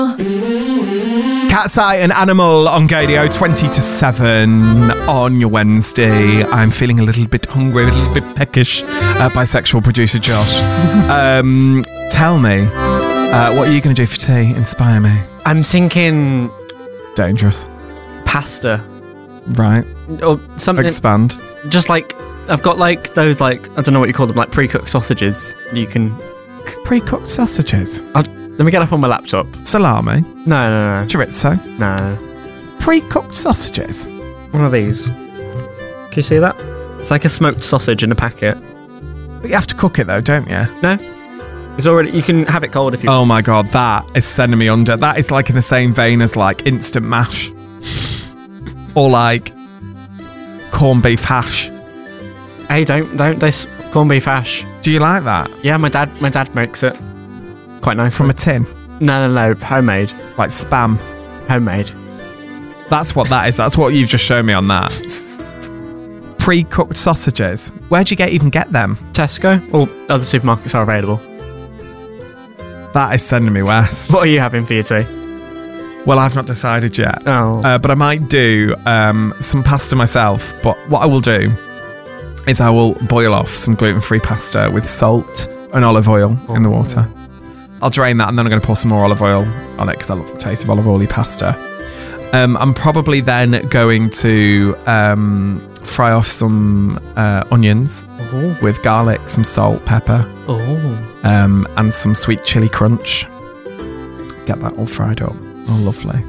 Cat's Eye and Animal on Gadio, 20 to 7 on your Wednesday. I'm feeling a little bit hungry, a little bit peckish. Bisexual producer Josh. Tell me, what are you going to do for tea? Inspire me. I'm thinking Dangerous. pasta. Right. Or something. Expand. Just like, I've got like those like, I don't know what you call them, like pre-cooked sausages. You can... Pre-cooked sausages. Let me get up on my laptop. Salami. No. Chorizo. No. Pre-cooked sausages. One of these. Can you see that? It's like a smoked sausage in a packet. But you have to cook it though, don't you? No. It's already, you can have it cold if you want. Oh my God, that is sending me under. That is like in the same vein as like instant mash. Or like corned beef hash. Hey, don't diss corned beef hash. Do you like that? Yeah, my dad makes it. Quite nice. From a tin? No, homemade. Like Spam? Homemade. That's what that is. That's what you've just shown me on that. Pre-cooked sausages. Where'd you even get them? Tesco or other supermarkets are available. That is sending me west. What are you having for your tea? Well, I've not decided yet. Oh. But I might do some pasta myself. But what I will do is I will boil off some gluten-free pasta with salt and olive oil in the water. I'll drain that and then I'm going to pour some more olive oil on it because I love the taste of olive oily pasta. I'm probably then going to fry off some onions with garlic, some salt, pepper, and some sweet chili crunch. Get that all fried up. Oh, lovely.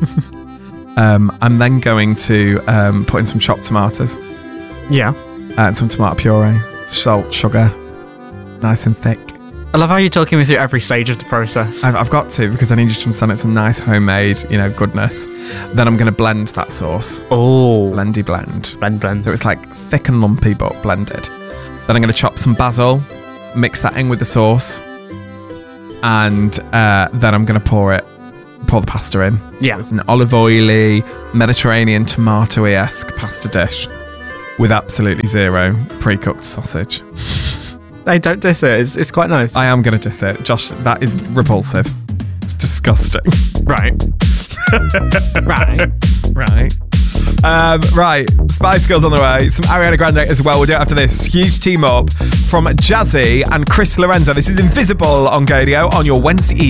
I'm then going to put in some chopped tomatoes. Yeah. And some tomato puree, salt, sugar, nice and thick. I love how you're talking me through every stage of the process. I've got to because I need you to understand it's some nice homemade, goodness. Then I'm going to blend that sauce. Oh. Blendy blend. Blend. So it's like thick and lumpy but blended. Then I'm going to chop some basil, mix that in with the sauce, and then I'm going to pour the pasta in. Yeah. It's an olive oily, Mediterranean tomato-y-esque pasta dish with absolutely zero pre-cooked sausage. Hey, don't diss it. It's quite nice. I am going to diss it. Josh, that is repulsive. It's disgusting. Right. Right. Spice Girls on the way. Some Ariana Grande as well. We'll do it after this. Huge team up from Jazzy and Chris Lorenzo. This is Invisible on Gadio on your Wednesday evening.